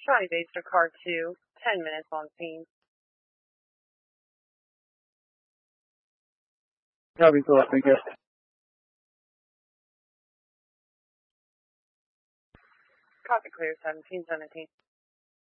Shawnee Base to car 2, 10 minutes on scene. Copy, Philip, thank you. Copy clear 1717.